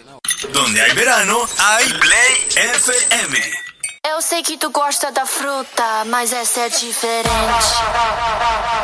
Donde hay verano, hay Play FM. Eu sei que tu gosta da fruta, mas essa é diferente.